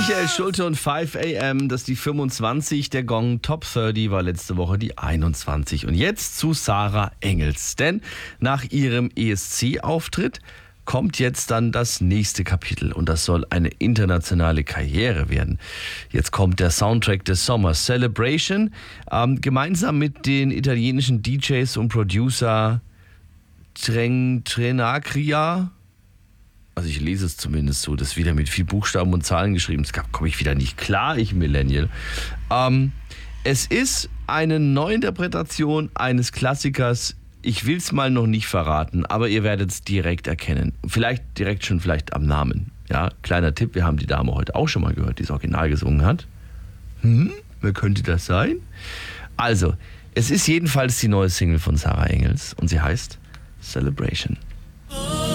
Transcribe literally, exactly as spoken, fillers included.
Michael Schulte und fünf a m, das ist die fünfundzwanzig. Der Gong Top dreißig war letzte Woche die einundzwanzig. Und jetzt zu Sarah Engels. Denn nach ihrem E S C-Auftritt kommt jetzt dann das nächste Kapitel. Und das soll eine internationale Karriere werden. Jetzt kommt der Soundtrack des Sommers, Celebration. Ähm, gemeinsam mit den italienischen D Js und Producer Treng Trenacria. Also ich lese es zumindest so, das ist wieder mit viel Buchstaben und Zahlen geschrieben. Das komme ich wieder nicht klar, ich Millennial. Ähm, es ist eine Neuinterpretation eines Klassikers. Ich will es mal noch nicht verraten, aber ihr werdet es direkt erkennen. Vielleicht direkt schon vielleicht am Namen. Ja, kleiner Tipp, wir haben die Dame heute auch schon mal gehört, die das Original gesungen hat. Hm, wer könnte das sein? Also, es ist jedenfalls die neue Single von Sarah Engels und sie heißt Celebration.